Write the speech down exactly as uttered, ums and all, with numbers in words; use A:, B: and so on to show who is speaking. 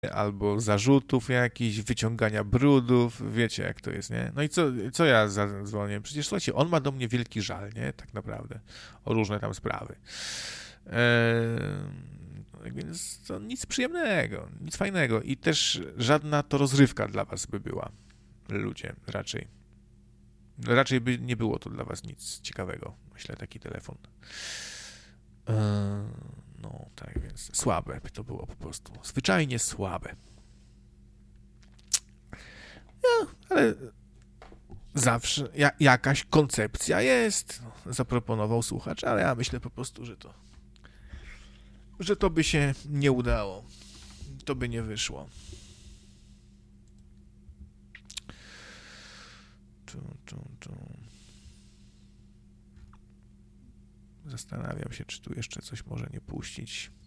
A: albo zarzutów jakichś, wyciągania brudów, wiecie jak to jest, nie? No i co, co ja zadzwonię? Przecież słuchajcie, on ma do mnie wielki żal, nie? Tak naprawdę, o różne tam sprawy. Eee, więc to nic przyjemnego, nic fajnego i też żadna to rozrywka dla was by była, ludzie, raczej. Raczej by nie było to dla was nic ciekawego, myślę, taki telefon. Eee, no, tak więc słabe by to było po prostu. Zwyczajnie słabe. No, ale zawsze ja, jakaś koncepcja jest, no, zaproponował słuchacz, ale ja myślę po prostu, że to że to by się nie udało. To by nie wyszło. Tu, tu, tu. Zastanawiam się, czy tu jeszcze coś może nie puścić.